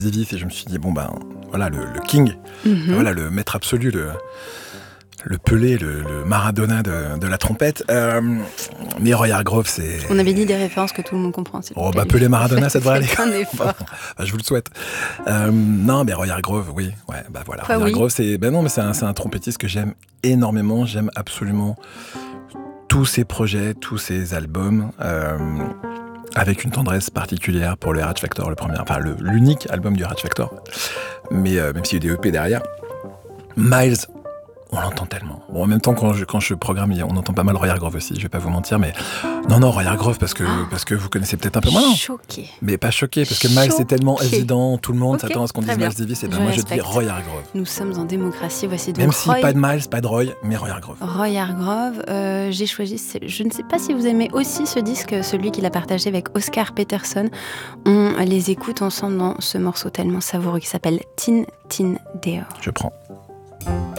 Davis, et je me suis dit, bon ben, voilà, le king, voilà, le maître absolu, le Pelé, le Maradona de la trompette. Mais Roy Hargrove, c'est... On avait dit des références que tout le monde comprend. Oh, bah, Pelé, Maradona, ça devrait aller. C'est un effort. Bah, je vous le souhaite. Non, mais Roy Hargrove, oui. Ouais, bah voilà. Roy Hargrove, c'est... Ben non, mais c'est un trompettiste que j'aime énormément. J'aime absolument tous ses projets, tous ses albums. Avec une tendresse particulière pour le RH Factor, le premier, enfin l'unique album du RH Factor. Mais même s'il y a eu des EP derrière. Miles, on l'entend tellement. Bon, en même temps, quand je programme, on entend pas mal Roy Hargrove aussi, je vais pas vous mentir, mais non, Roy Hargrove, parce que vous connaissez peut-être un peu moins. Choqué. Mais pas choqué, parce que Miles, c'est tellement évident, tout le monde s'attend à ce qu'on dise Miles Davis, et ben moi je dis Roy Hargrove. Nous sommes en démocratie, voici donc même si pas de Miles, pas de Roy, mais Roy Hargrove. Roy Hargrove, j'ai choisi, je ne sais pas si vous aimez aussi ce disque, celui qu'il a partagé avec Oscar Peterson. On les écoute ensemble dans ce morceau tellement savoureux qui s'appelle Tin Tin Deor. Je prends.